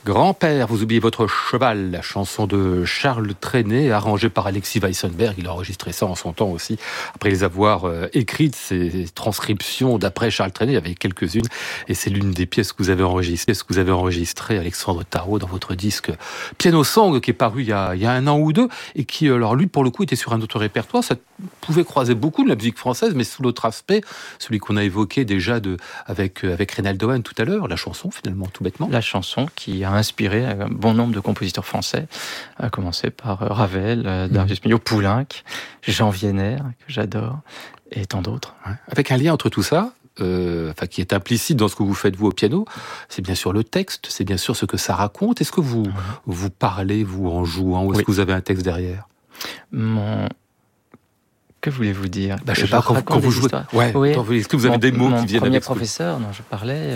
Grand-père, vous oubliez votre cheval, la chanson de Charles Trenet, arrangée par Alexis Weissenberg. Il a enregistré ça en son temps aussi. Après les avoir écrites, ces transcriptions d'après Charles Trenet, il y avait quelques-unes. Et c'est l'une des pièces que vous avez enregistrées, Alexandre Tarot, dans votre disque Piano Song, qui est paru il y a 1 an ou 2, et qui, alors lui, pour le coup, était sur un autre répertoire. Ça pouvait croiser beaucoup de la musique française, mais sous l'autre aspect, celui qu'on a évoqué déjà avec Reynaldo Hahn tout à l'heure, la chanson, finalement, tout bêtement. La chanson qui a inspiré un bon nombre de compositeurs français, à commencer par Ravel, Darius Milhaud, Poulenc, Jean Vienner, que j'adore, et tant d'autres. Ouais. Avec un lien entre tout ça, qui est implicite dans ce que vous faites vous au piano, c'est bien sûr le texte, c'est bien sûr ce que ça raconte. Est-ce que vous parlez, vous, en jouant, ou est-ce que vous avez un texte derrière ? Que voulez-vous dire ? Je sais pas, quand vous jouez. Est-ce que vous avez des mots qui viennent avec Mon premier professeur dont je parlais,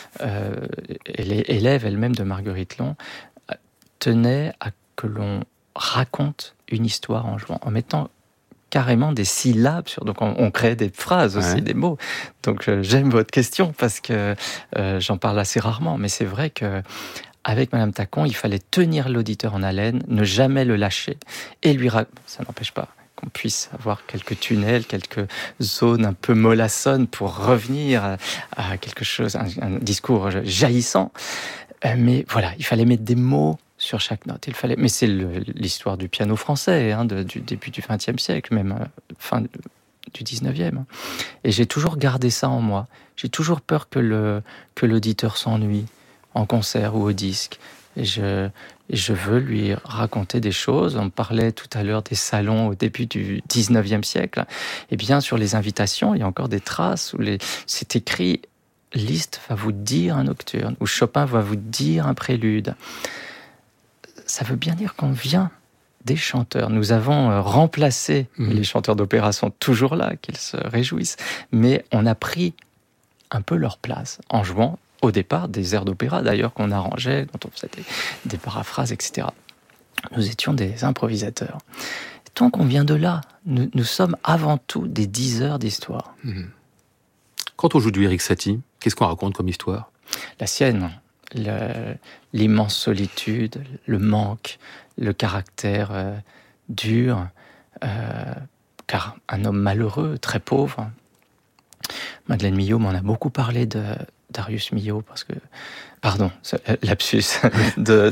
élève elle-même de Marguerite Long, tenait à que l'on raconte une histoire en jouant, en mettant carrément des syllabes sur. Donc on crée des phrases aussi, des mots. Donc j'aime votre question parce que j'en parle assez rarement, mais c'est vrai que avec Madame Tacon, il fallait tenir l'auditeur en haleine, ne jamais le lâcher et lui ça n'empêche pas qu'on puisse avoir quelques tunnels, quelques zones un peu mollassonnes pour revenir à quelque chose, un discours jaillissant. Mais voilà, il fallait mettre des mots sur chaque note. Mais c'est l'histoire du piano français, du début du XXe siècle, même fin du XIXe. Et j'ai toujours gardé ça en moi. J'ai toujours peur que l'auditeur s'ennuie en concert ou au disque. Et je veux lui raconter des choses. On parlait tout à l'heure des salons au début du 19e siècle. Eh bien, sur les invitations, il y a encore des traces où c'est écrit « Liszt va vous dire un nocturne » ou « Chopin va vous dire un prélude ». Ça veut bien dire qu'on vient des chanteurs. Nous avons remplacé, les chanteurs d'opéra sont toujours là, qu'ils se réjouissent, mais on a pris un peu leur place en jouant au départ des airs d'opéra, d'ailleurs, qu'on arrangeait, dont on faisait des paraphrases, etc. Nous étions des improvisateurs. Tant qu'on vient de là, nous sommes avant tout des diseurs d'histoire. Quand on joue du Erik Satie, qu'est-ce qu'on raconte comme histoire ? La sienne, l'immense solitude, le manque, le caractère dur, car un homme malheureux, très pauvre. Madeleine Milhaud m'en a beaucoup parlé de Darius Milhaud, parce que, pardon, lapsus, de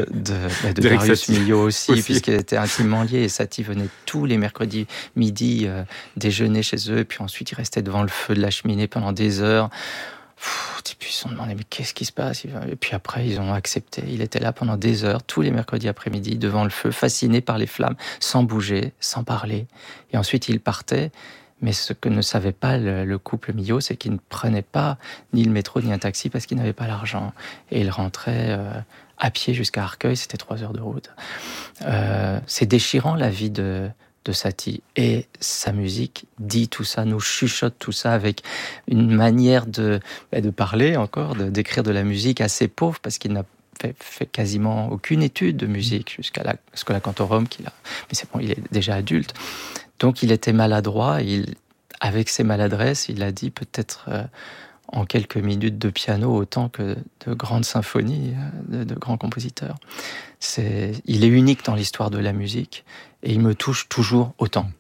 Darius Milhaud aussi, puisqu'il était intimement lié, et Satie venait tous les mercredis midi déjeuner chez eux, et puis ensuite il restait devant le feu de la cheminée pendant des heures. Et puis ils se sont demandé, mais qu'est-ce qui se passe ? Et puis après, ils ont accepté. Il était là pendant des heures, tous les mercredis après-midi, devant le feu, fasciné par les flammes, sans bouger, sans parler. Et ensuite, il partait. Mais ce que ne savait pas le couple Milhaud, c'est qu'il ne prenait pas ni le métro ni un taxi parce qu'il n'avait pas l'argent. Et il rentrait à pied jusqu'à Arcueil, c'était 3 heures de route. C'est déchirant, la vie de Satie. Et sa musique dit tout ça, nous chuchote tout ça avec une manière de parler encore, d'écrire de la musique assez pauvre parce qu'il n'a fait quasiment aucune étude de musique jusqu'à la Schola Cantorum mais c'est bon, il est déjà adulte. Donc il était maladroit, avec ses maladresses, il a dit peut-être en quelques minutes de piano autant que de grandes symphonies de grands compositeurs. Il est unique dans l'histoire de la musique et il me touche toujours autant.